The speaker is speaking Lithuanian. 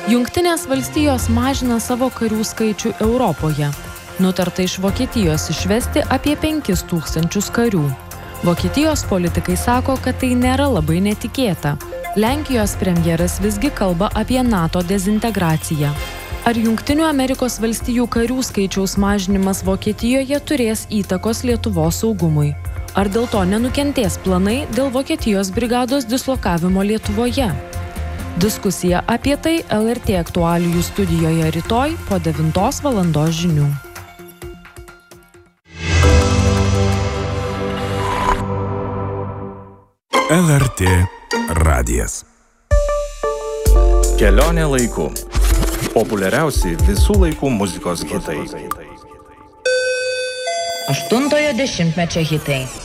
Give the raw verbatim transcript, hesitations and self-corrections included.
Jungtinės valstijos mažina savo karių skaičių Europoje. Nutarta iš Vokietijos išvesti apie penkis tūkstančius karių. Vokietijos politikai sako, kad tai nėra labai netikėta. Lenkijos premjeras visgi kalba apie NATO dezintegraciją. Ar Jungtinių Amerikos valstijų karių skaičiaus mažinimas Vokietijoje turės įtakos Lietuvos saugumui? Ar dėl to nenukentės planai dėl Vokietijos brigados dislokavimo Lietuvoje? Diskusija apie tai L R T aktualijų studijoje rytoj po devintos valandos žinių. L R T radijas. Kelionė laiku. Populiariausi visų laikų muzikos hitai. Aštuntojo dešimtmečio hitai.